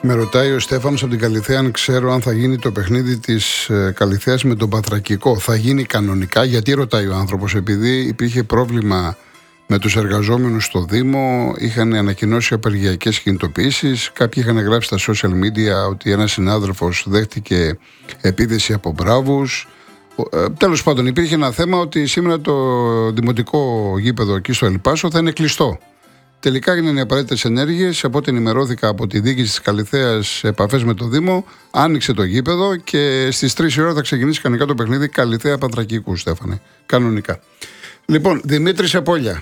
Με ρωτάει ο Στέφανος από την Καλιθέα αν ξέρω αν θα γίνει το παιχνίδι της Καλιθέας με τον Πατρακικό. Θα γίνει κανονικά, γιατί ρωτάει ο άνθρωπος, επειδή υπήρχε πρόβλημα με τους εργαζόμενους στο Δήμο, είχαν ανακοινώσει απεργιακές κινητοποιήσεις, κάποιοι είχαν γράψει στα social media ότι ένας συνάδελφος δέχτηκε επίθεση από μπράβους. Τέλος πάντων, υπήρχε ένα θέμα ότι σήμερα το δημοτικό γήπεδο εκεί στο Ελπάσο θα είναι κλειστό. Τελικά έγιναν οι απαραίτητες ενέργειες. Από ό,τι ενημερώθηκα από τη διοίκηση της Καλιθέας σε επαφές με το Δήμο, άνοιξε το γήπεδο και στις 3 η ώρα θα ξεκινήσει κανονικά το παιχνίδι Καλιθέα Πατρακικού, Στέφανε. Κανονικά. Λοιπόν, Δημήτρη Απόλια.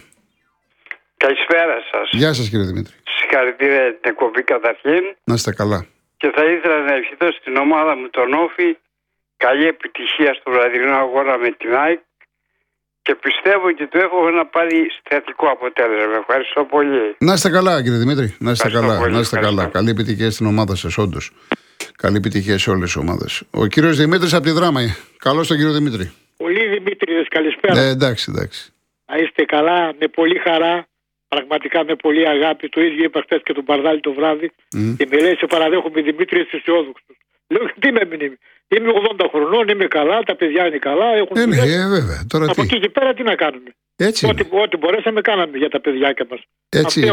Καλησπέρα σας. Γεια σας, κύριε Δημήτρη. Συγχαρητήρια για την εκπομπή καταρχήν. Να είστε καλά. Και θα ήθελα να ευχηθώ στην ομάδα μου τον Όφη καλή επιτυχία στο βραδινό αγώνα με την ΑΕΚ. Και πιστεύω ότι το έχω να πάρει θετικό αποτέλεσμα. Ευχαριστώ πολύ. Να είστε καλά, κύριε Δημήτρη. Να είστε καλά. Πολύ, να είστε καλά. Καλή επιτυχία στην ομάδα σας, όντως. Καλή επιτυχία σε όλες τις ομάδες. Ο κύριος Δημήτρης από τη Δράμα. Καλώς τον κύριο Δημήτρη. Πολύ Δημήτρης, καλησπέρα. Εντάξει. Να είστε καλά, με πολύ χαρά. Πραγματικά με πολύ αγάπη. Το ίδιο είπα χθες και τον Παρδάλη το βράδυ. Και με λέει: σε παραδέχομαι, Δημήτρη, είσαι αισιόδοξος. Λέω: τι με μνήμη. Είμαι 80 χρονών, είμαι καλά, τα παιδιά είναι καλά. Βέβαια. Τώρα από εκεί και πέρα τι να κάνουμε. Έτσι ό,τι μπορέσαμε κάναμε για τα παιδιάκια μας. Έτσι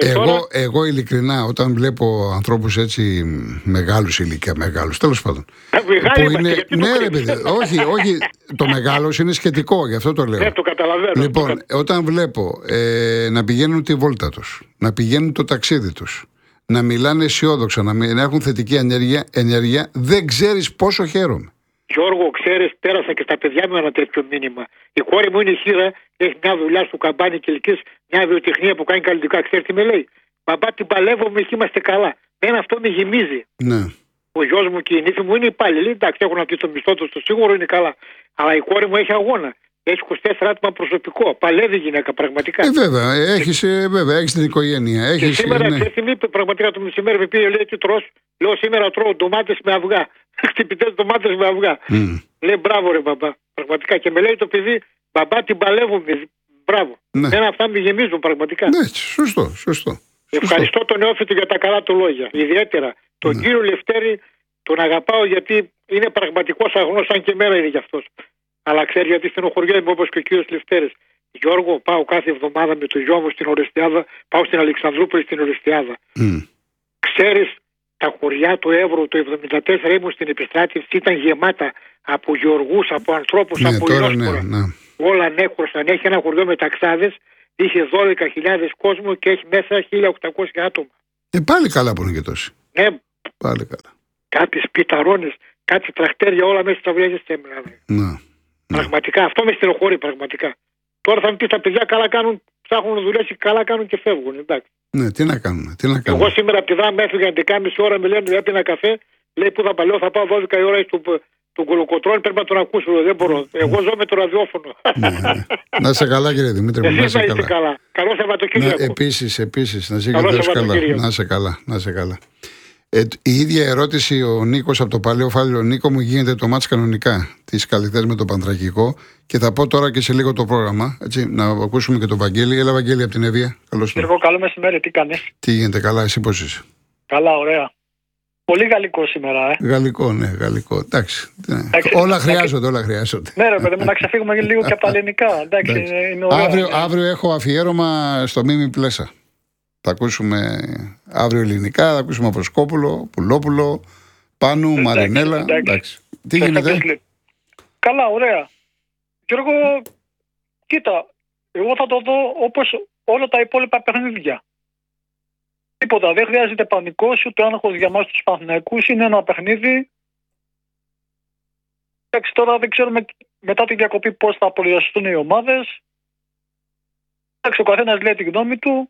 εγώ ειλικρινά, όταν βλέπω ανθρώπους έτσι μεγάλους ηλικία, τέλος πάντων. Ναι, ρε παιδί, όχι, το μεγάλος είναι σχετικό, γι' αυτό το λέω. Ναι, το καταλαβαίνω. Λοιπόν, όταν βλέπω να πηγαίνουν τη βόλτα τους, να πηγαίνουν το ταξίδι τους, να μιλάνε αισιόδοξα, να έχουν θετική ενέργεια, δεν ξέρεις πόσο χαίρομαι. Γιώργο, ξέρεις, πέρασα και στα παιδιά μου ένα τέτοιο μήνυμα. Η κόρη μου είναι η Χίρα, έχει μια δουλειά στο καμπάνι Κιλικής, μια βιοτεχνία που κάνει καλλιτικά. Ξέρεις τι με λέει? Μπαμπά, την παλεύουμε και είμαστε καλά. Μένα αυτό με γεμίζει. Ναι. Ο γιος μου και η νύφη μου είναι υπάλληλοι. Εντάξει, έχουν αυτή το μισθό του, το σίγουρο είναι καλά. Αλλά η κόρη μου έχει αγώνα. Έχει 24 άτομα προσωπικό. Παλεύει η γυναίκα πραγματικά. Βέβαια, έχεις την οικογένεια. Και σήμερα, ξέρεις τι μου είπε, πραγματικά το μεσημέρι με πήγε, λέει: τι τρως? Λέω: σήμερα τρώω ντομάτες με αυγά. Χτυπητές ντομάτες με αυγά. Λέει: μπράβο, ρε μπαμπά. Πραγματικά. Και με λέει το παιδί: μπαμπά, την παλεύουμε. Μπράβο. Ένα αυτά με γεμίζουν πραγματικά. Ναι, σωστό. Ευχαριστώ τον Νεόφυτη για τα καλά του λόγια. Ιδιαίτερα τον κύριο Λευτέρη τον αγαπάω, γιατί είναι πραγματικός αγνός, αν και μέρα είναι γι' αυτός. Αλλά ξέρει γιατί στενοχωριέμαι, όπως και ο κύριος Λευτέρης. Γιώργο, πάω κάθε εβδομάδα με το γιο μου στην Ορεστιάδα, πάω στην Αλεξανδρούπολη στην Ορεστιάδα. Ξέρεις, τα χωριά του Εύρου το 1974 ήμουν στην επιστράτευση, ήταν γεμάτα από γεωργούς, από ανθρώπους, από ιόσπορα. Όλα ανέχωσαν. Έχει ένα χωριό με ταξάδες, είχε 12.000 κόσμο και έχει μέσα 1.800 άτομα. Πάλι καλά που είναι και τόσοι. Ναι. Πάλι καλά. Κάποιες πιταρώνες, κάτι τρακτέρια, όλα μέσα στα βλέγες έμειναν. Πραγματικά, αυτό με στενοχωρεί πραγματικά. Τώρα θα μου πει: τα παιδιά καλά κάνουν, ψάχνουν δουλειές και καλά κάνουν και φεύγουν. Εντάξει. Ναι, τι να κάνουμε. Εγώ σήμερα από τη Δράμα έφυγα 11.30 ώρα, με λένε: έπινα καφέ. Λέει: πού θα παλαιώ, θα πάω 12 η ώρα του Κολοκοτρώνη, πρέπει να τον ακούσω. Δεν μπορώ. Εγώ ζω με το ραδιόφωνο. Ναι. Να είσαι καλά, κύριε Δημήτρη. Εσείς να είστε καλά. Καλό Σαββατοκύριακο. Επίσης, να είσαι καλά. Να είσαι καλά. Η ίδια ερώτηση ο Νίκος από το Παλαιό Φάληρο. Νίκο μου, γίνεται το μάτς κανονικά της Καλιθέας με το Πανθρακικό. Και θα πω τώρα και σε λίγο το πρόγραμμα. Έτσι, να ακούσουμε και τον Βαγγέλη. Έλα, Βαγγέλη, από την Εύβοια. Καλώς ήρθατε. Καλό μεσημέρι, τι κάνεις? Τι γίνεται, καλά, εσύ πώς είσαι? Καλά, ωραία. Πολύ γαλλικό σήμερα, Γαλλικό, ναι, γαλλικό. Εντάξει. Όλα χρειάζονται. Ναι, ρε παιδί μου, να ξεφύγουμε λίγο και από τα ελληνικά. Εντάξει, είναι ωραία. Αύριο έχω αφιέρωμα στο Μίμη Πλέσα. Θα ακούσουμε αύριο ελληνικά, θα ακούσουμε Προσκόπουλο, Πουλόπουλο, Πάνου, Μαρινέλα. Εντάξει. Τι γίνεται? Καλά, ωραία. Γιώργο, κοίτα, εγώ θα το δω όπως όλα τα υπόλοιπα παιχνίδια. Τίποτα, δεν χρειάζεται πανικός, ούτε άγχος για μας τους Παναθηναϊκούς. Είναι ένα παιχνίδι. Εντάξει, τώρα δεν ξέρουμε μετά τη διακοπή πώς θα απολυαστούν οι ομάδες. Εντάξει, ο καθένας λέει τη γνώμη του.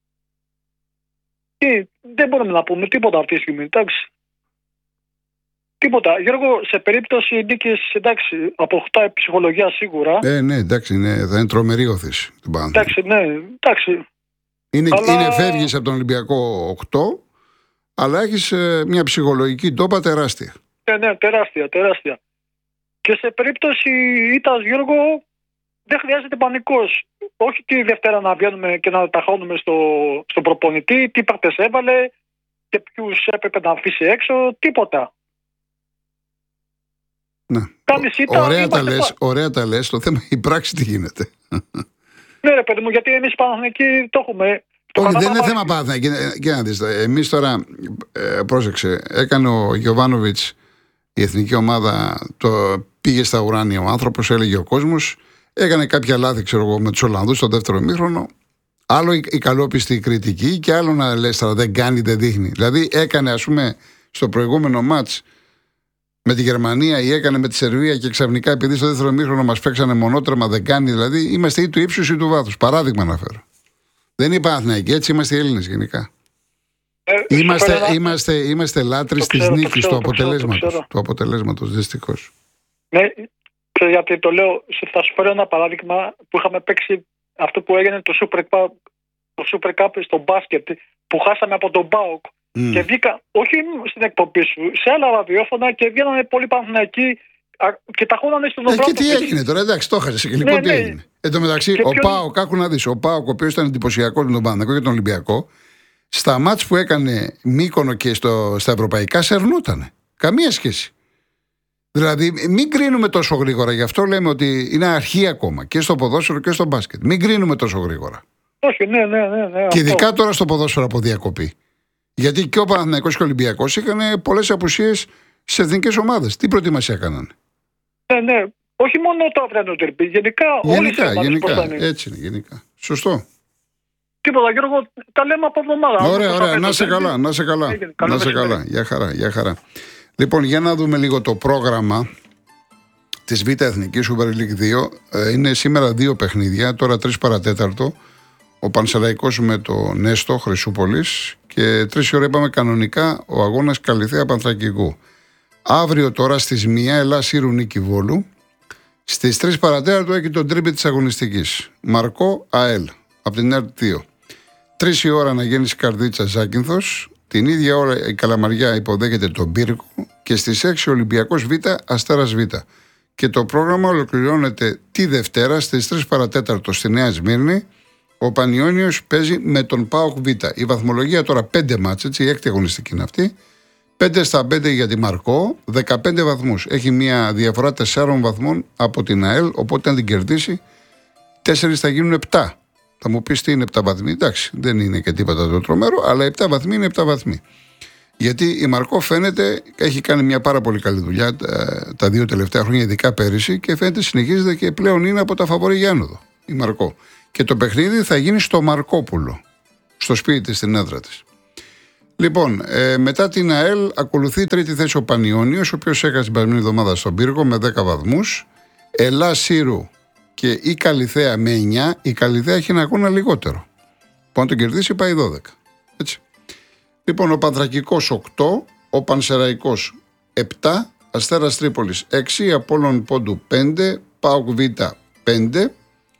Και δεν μπορούμε να πούμε τίποτα αυτή τη στιγμή, εντάξει. Τίποτα. Γιώργο, σε περίπτωση νίκης, εντάξει, αποκτάει ψυχολογία σίγουρα. Ναι, εντάξει, θα είναι τρομερή όθηση. Εντάξει, ναι, εντάξει. Φεύγεις από τον Ολυμπιακό 8, αλλά έχεις μια ψυχολογική ντόπα τεράστια. Ναι, τεράστια. Και σε περίπτωση ήττας, Γιώργο, δεν χρειάζεται πανικός. Όχι τη Δευτέρα να βγαίνουμε και να τα χώνουμε στο προπονητή, τι παίκτες έβαλε, και ποιους έπρεπε να αφήσει έξω, τίποτα. Ναι. Ωραία τα λες. Το θέμα η πράξη τι γίνεται. Ναι, ρε παιδί μου, γιατί εμείς Παναθηναϊκοί το έχουμε. Όχι, δεν είναι θέμα Παναθηναϊκή. Και να δεις, εμείς τώρα, πρόσεξε, έκανε ο Γιοβάνοβιτς η εθνική ομάδα, πήγε στα ουράνια ο άνθρωπος, έλεγε ο κόσμος, έκανε κάποια λάθη, ξέρω εγώ, με τους Ολλανδούς στο δεύτερο ημίχρονο. Άλλο η καλόπιστη κριτική και άλλο να λες τώρα δεν κάνει, δεν δείχνει. Δηλαδή έκανε, ας πούμε, στο προηγούμενο μάτς με τη Γερμανία ή έκανε με τη Σερβία και ξαφνικά επειδή στο δεύτερο ημίχρονο μας παίξανε μονότρεμα, δεν κάνει. Δηλαδή είμαστε ή του ύψους ή του βάθους. Παράδειγμα να φέρω. Δεν είναι Παναθηναϊκοί, έτσι είμαστε οι Έλληνες γενικά. Είμαστε λάτρεις της νίκης, του αποτελέσματος, δυστυχώς. Ναι, γιατί το λέω, θα σου φέρω ένα παράδειγμα που είχαμε παίξει αυτό που έγινε το Super Cup στο μπάσκετ, που χάσαμε από τον ΠΑΟΚ. Και βγήκα, όχι στην εκπομπή σου, σε άλλα ραδιόφωνα και βγαίνανε πολλοί Παναθηναϊκοί και τα χώνανε στον Ομπράτο. Και τι έγινε τώρα, εντάξει, το έχασε και λοιπόν τι έγινε. Εν τω μεταξύ, ο ΠΑΟΚ, άκου να δεις, ο ΠΑΟΚ, ο οποίος ήταν εντυπωσιακός με τον Παναθηναϊκό και τον Ολυμπιακό, στα μάτς που έκανε Μύκονο και στα ευρωπαϊκά σερνούτανε. Καμία σχέση. Δηλαδή, μην κρίνουμε τόσο γρήγορα. Γι' αυτό λέμε ότι είναι αρχή ακόμα και στο ποδόσφαιρο και στο μπάσκετ. Μην κρίνουμε τόσο γρήγορα. Όχι, ναι. Και ειδικά τώρα στο ποδόσφαιρο από διακοπή. Γιατί και ο Παναθηναϊκός και ο Ολυμπιακός είχαν πολλές απουσίες σε εθνικές ομάδες. Τι προετοιμασία κάνανε. Ναι. Όχι μόνο το αυριανό τερπί. Γενικά. Έτσι είναι, γενικά. Σωστό. Τίποτα, Γιώργο, τα λέμε από εβδομάδα. Ωραία. Να σε καλά. Για χαρά. Λοιπόν, για να δούμε λίγο το πρόγραμμα της Β' Εθνικής Super League 2. Είναι σήμερα 2 παιχνίδια, τώρα 3 παρατέταρτο. Ο Πανσεραϊκός με το Νέστο Χρυσούπολης και 3 ώρα είπαμε κανονικά ο αγώνας Καλιθέα Πανθρακικού. Αύριο τώρα στις 1 Ελλάς Ήρου Νίκη Βόλου. Στις 3 παρατέταρτο έχει τον τρίπι της αγωνιστικής. Μαρκό ΑΕΛ από την ΕΡΤ 2. 3 η ώρα να γίνει Καρδίτσα Ζάκυνθος. Την ίδια ώρα η Καλαμαριά υποδέχεται τον Πύρκο και στις 6 Ολυμπιακός Β, Αστέρας Β. Και το πρόγραμμα ολοκληρώνεται τη Δευτέρα στις 3 παρατέταρτο στη Νέα Σμύρνη. Ο Πανιόνιος παίζει με τον ΠΑΟΚ Β. Η βαθμολογία τώρα 5 μάτς, έτσι, η έκτη αγωνιστική είναι αυτή. 5 στα 5 για τη Μαρκό, 15 βαθμούς. Έχει μια διαφορά 4 βαθμών από την ΑΕΛ, οπότε αν την κερδίσει, 4 θα γίνουν 7. Θα μου πεις τι είναι 7 βαθμοί. Εντάξει, δεν είναι και τίποτα το τρομερό, αλλά 7 βαθμοί είναι 7 βαθμοί. Γιατί η Μαρκό φαίνεται έχει κάνει μια πάρα πολύ καλή δουλειά τα 2 τελευταία χρόνια, ειδικά πέρυσι, και φαίνεται συνεχίζεται και πλέον είναι από τα φαβορί για άνοδο η Μαρκό. Και το παιχνίδι θα γίνει στο Μαρκόπουλο, στο σπίτι της, στην έδρα της. Λοιπόν, μετά την ΑΕΛ ακολουθεί τρίτη θέση ο Πανιόνιος, ο οποίος έχασε την περασμένη εβδομάδα στον Πύργο με 10 βαθμούς. Ελλάς Ήρου και η Καλιθέα με 9. Η Καλιθέα έχει ένα αγώνα λιγότερο. Που αν τον κερδίσει πάει 12. Έτσι. Λοιπόν, ο Πανθρακικός 8, ο Πανσεραϊκός 7, Αστέρας Τρίπολης 6, Απόλλων Πόντου 5, ΠΑΟΚ Β 5.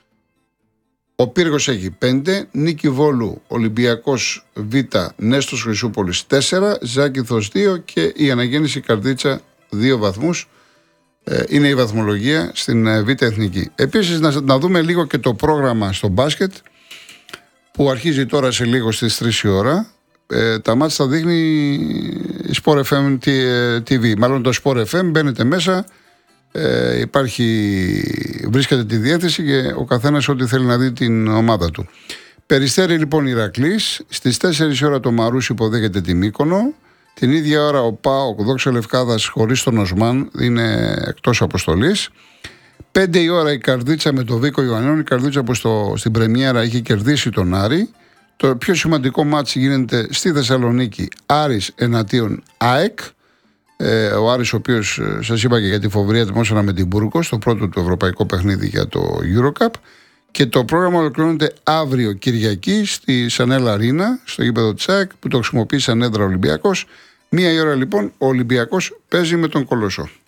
Ο Πύργος έχει 5, Νίκη Βόλου, Ολυμπιακός Β, Νέστος Χρυσούπολης 4, Ζάκυνθος 2 και η Αναγέννηση Καρδίτσα 2 βαθμούς. Είναι η βαθμολογία στην Β' Εθνική. Επίσης να δούμε λίγο και το πρόγραμμα στο μπάσκετ που αρχίζει τώρα σε λίγο στις 3 η ώρα. Τα μάτς θα δείχνει η Sport FM TV. Μάλλον το Sport FM μπαίνετε μέσα. Βρίσκεται τη διεύθυνση και ο καθένας ό,τι θέλει να δει την ομάδα του. Περιστέρι λοιπόν Ηρακλής. Στις 4 ώρα το Μαρούσι υποδέχεται τη Μύκονο. Την ίδια ώρα ο ΠΑΟΚ Δόξα Λευκάδας χωρίς τον Οσμάν είναι εκτός αποστολής. 5 η ώρα η Καρδίτσα με τον Βίκο Ιωαννών. Η Καρδίτσα που στην πρεμιέρα έχει κερδίσει τον Άρη. Το πιο σημαντικό μάτς γίνεται στη Θεσσαλονίκη, Άρης εναντίον ΑΕΚ. Ο Άρης ο οποίος σας είπα και για τη φοβερή ατμόσφαιρα με την Μπούργκο στο πρώτο του ευρωπαϊκό παιχνίδι για το EuroCup. Και το πρόγραμμα ολοκληρώνεται αύριο Κυριακή στη Σανέλα Αρίνα, στο γήπεδο της ΑΕΚ που το χρησιμοποιεί σαν έδρα Ολυμπιακός. 1 η ώρα λοιπόν ο Ολυμπιακός παίζει με τον Κολοσσό.